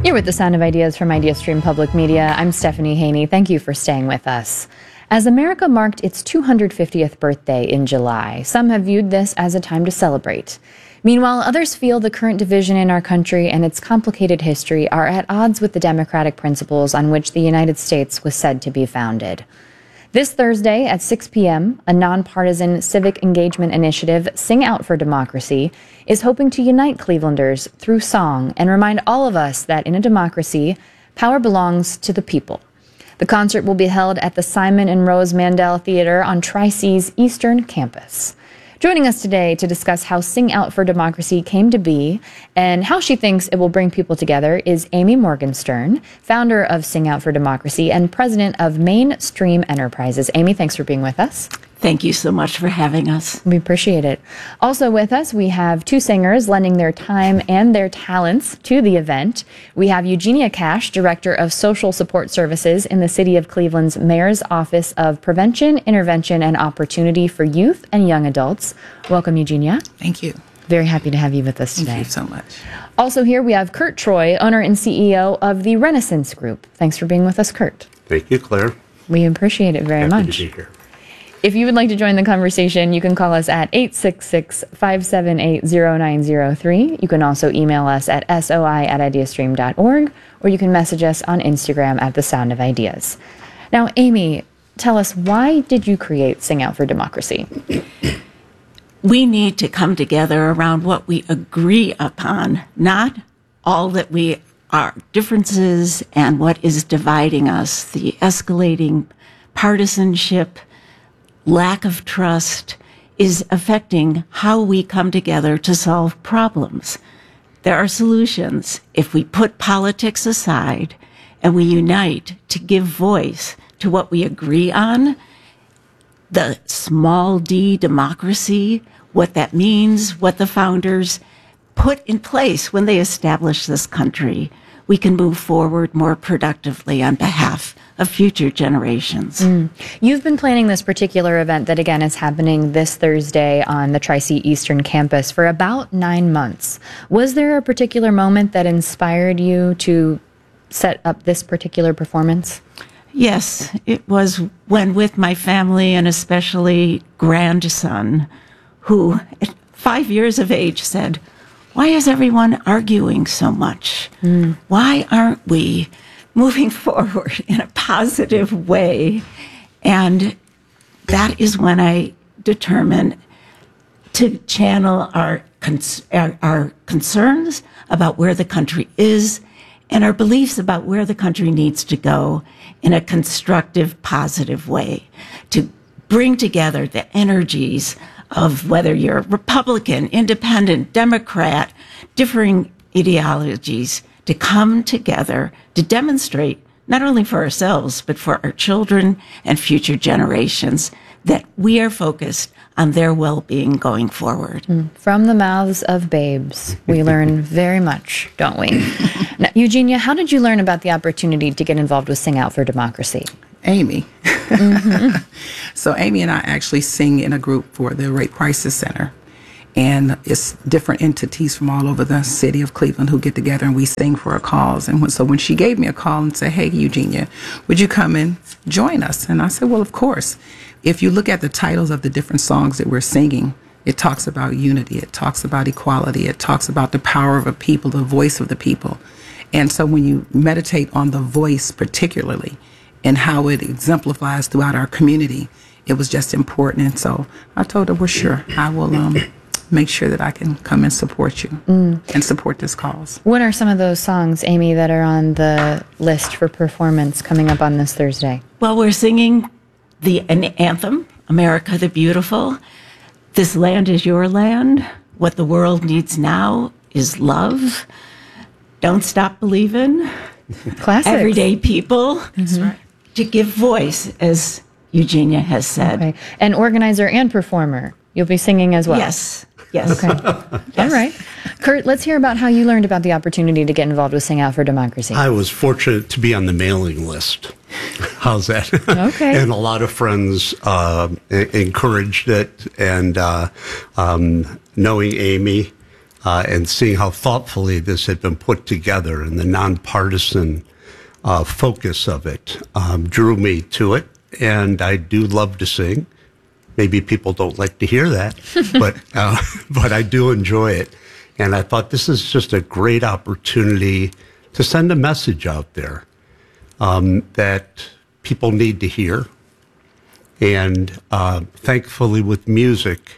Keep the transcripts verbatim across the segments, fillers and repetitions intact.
You're with the Sound of Ideas from IdeaStream Public Media. I'm Stephanie Haney. Thank you for staying with us. As America marked its two hundred fiftieth birthday in July, some have viewed this as a time to celebrate. Meanwhile, others feel the current division in our country and its complicated history are at odds with the democratic principles on which the United States was said to be founded. This Thursday at six p.m., a nonpartisan civic engagement initiative, Sing Out for Democracy, is hoping to unite Clevelanders through song and remind all of us that in a democracy, power belongs to the people. The concert will be held at the Simon and Rose Mandel Theater on Tri-C's Eastern Campus. Joining us today to discuss how Sing Out for Democracy came to be and how she thinks it will bring people together is Amy Morgenstern, founder of Sing Out for Democracy and president of Mainstream Enterprises. Amy, thanks for being with us. Thank you so much for having us. We appreciate it. Also with us, we have two singers lending their time and their talents to the event. We have Eugenia Cash, Director of Social Support Services in the City of Cleveland's Mayor's Office of Prevention, Intervention, and Opportunity for Youth and Young Adults. Welcome, Eugenia. Thank you. Very happy to have you with us today. Thank you so much. Also here, we have Kurt Troy, owner and C E O of the Renaissance Group. Thanks for being with us, Kurt. Thank you, Claire. We appreciate it very Happy much. to be here. If you would like to join the conversation, you can call us at eight six six, five seven eight, zero nine zero three. You can also email us at soi at ideastream dot org, or you can message us on Instagram at The Sound of Ideas. Now, Amy, tell us, why did you create Sing Out for Democracy? We need to come together around what we agree upon, not all that we are differences and what is dividing us, the escalating partisanship, lack of trust is affecting how we come together to solve problems. There are solutions if we put politics aside and we unite to give voice to what we agree on, the small d democracy, what that means, what the founders put in place when they established this country. We can move forward more productively on behalf of future generations. Mm. You've been planning this particular event that, again, is happening this Thursday on the Tri-C Eastern Campus for about nine months. Was there a particular moment that inspired you to set up this particular performance? Yes, it was when with my family and especially grandson, who at five years of age said, "Why is everyone arguing so much? Mm. Why aren't we moving forward in a positive way?" And that is when I determined to channel our, cons- our, our concerns about where the country is and our beliefs about where the country needs to go in a constructive, positive way, to bring together the energies of whether you're Republican, Independent, Democrat, differing ideologies, to come together to demonstrate, not only for ourselves, but for our children and future generations, that we are focused on their well-being going forward. From the mouths of babes, we learn very much, don't we? Now, Eugenia, how did you learn about the opportunity to get involved with Sing Out for Democracy? Amy. Mm-hmm. So Amy and I actually sing in a group for the Rape Crisis Center. And it's different entities from all over the city of Cleveland who get together and we sing for a cause. And when, so when she gave me a call and said, "Hey, Eugenia, would you come and join us?" And I said, well, of course. If you look at the titles of the different songs that we're singing, it talks about unity, it talks about equality, it talks about the power of a people, the voice of the people. And so when you meditate on the voice particularly and how it exemplifies throughout our community, it was just important. And so I told her, well, sure, I will um, make sure that I can come and support you mm. and support this cause. What are some of those songs, Amy, that are on the list for performance coming up on this Thursday? Well, we're singing the an anthem, America the Beautiful. This land is your land. What the world needs now is love. Don't stop believing. Classics. Everyday people. That's right. To give voice, as Eugenia has said. Okay. And organizer and performer. You'll be singing as well. Yes. Yes. Okay. Yes. All right. Kurt, let's hear about how you learned about the opportunity to get involved with Sing Out for Democracy. I was fortunate to be on the mailing list. How's that? Okay. And a lot of friends uh, encouraged it. And uh, um, knowing Amy, uh, and seeing how thoughtfully this had been put together and the nonpartisan uh, focus of it um, drew me to it. And I do love to sing. Maybe people don't like to hear that, but uh, but I do enjoy it. And I thought this is just a great opportunity to send a message out there um, that people need to hear. And uh, thankfully with music,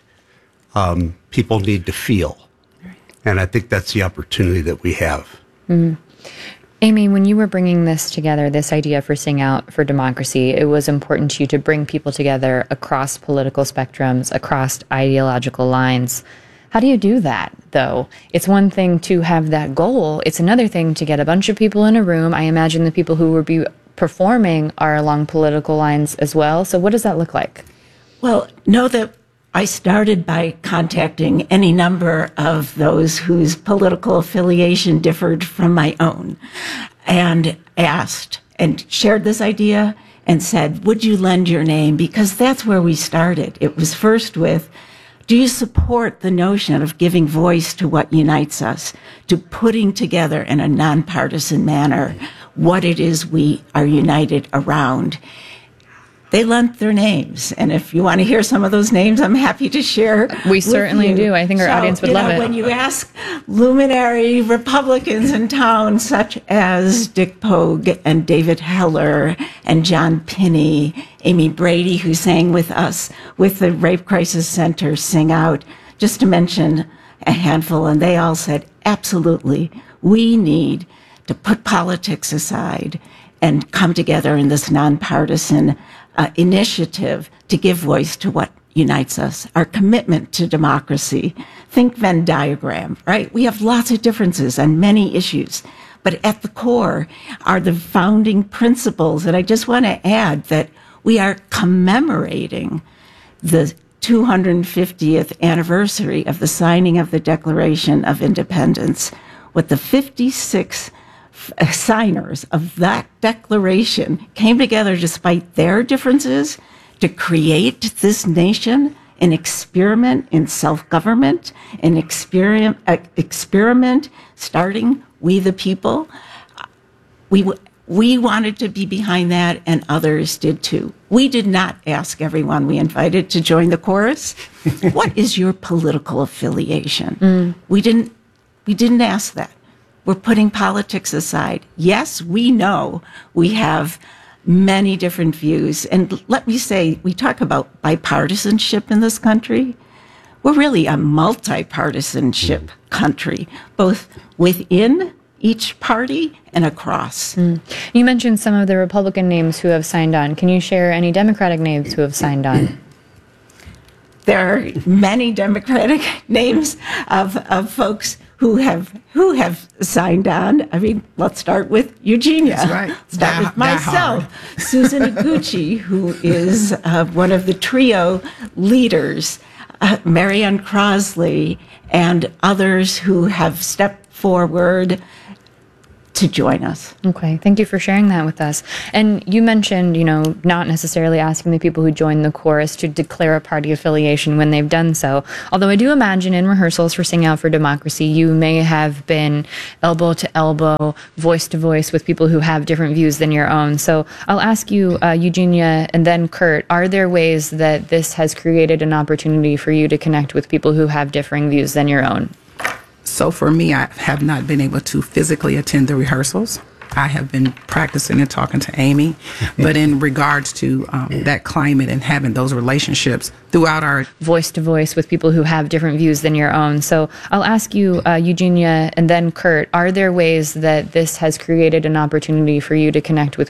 um, people need to feel. And I think that's the opportunity that we have. Mm-hmm. Amy, when you were bringing this together, this idea for Sing Out for Democracy, it was important to you to bring people together across political spectrums, across ideological lines. How do you do that, though? It's one thing to have that goal. It's another thing to get a bunch of people in a room. I imagine the people who will be performing are along political lines as well. So what does that look like? Well, know that I started by contacting any number of those whose political affiliation differed from my own and asked and shared this idea and said, would you lend your name? Because that's where we started. It was first with, do you support the notion of giving voice to what unites us, to putting together in a nonpartisan manner what it is we are united around? They lent their names. And if you want to hear some of those names, I'm happy to share. We certainly you. do. I think our so, audience would you love know, it. When you ask luminary Republicans in town, such as Dick Pogue and David Heller and John Pinney, Amy Brady, who sang with us with the Rape Crisis Center, Sing Out, just to mention a handful, and they all said, absolutely, we need to put politics aside and come together in this nonpartisan uh, initiative to give voice to what unites us, our commitment to democracy. Think Venn diagram, right? We have lots of differences on many issues, but at the core are the founding principles. And I just want to add that we are commemorating the two hundred fiftieth anniversary of the signing of the Declaration of Independence, with the fifty-six signers of that declaration came together despite their differences to create this nation, an experiment in self-government, an experiment, uh, experiment starting we the people. We, we wanted to be behind that, and others did too. We did not ask everyone we invited to join the chorus, what is your political affiliation? Mm. We didn't, we didn't ask that. We're putting politics aside. Yes, we know we have many different views. And let me say, we talk about bipartisanship in this country. We're really a multi-partisanship country, both within each party and across. Mm. You mentioned some of the Republican names who have signed on. Can you share any Democratic names who have signed on? There are many Democratic names of, of folks who have who have signed on. I mean, let's start with Eugenia. That's right. Start Die- with myself, Susan Iguchi, who is uh, one of the trio leaders, uh, Marianne Crosley, and others who have stepped forward to join us. Okay, thank you for sharing that with us. And you mentioned, you know, not necessarily asking the people who join the chorus to declare a party affiliation when they've done so. Although I do imagine in rehearsals for Sing Out for Democracy, you may have been elbow to elbow, voice to voice with people who have different views than your own. So I'll ask you, uh, Eugenia, and then Kurt, are there ways that this has created an opportunity for you to connect with people who have differing views than your own? So for me, I have not been able to physically attend the rehearsals. I have been practicing and talking to Amy. But in regards to um, that climate and having those relationships throughout our voice to voice with people who have different views than your own. So I'll ask you, uh, Eugenia, and then Kurt, are there ways that this has created an opportunity for you to connect with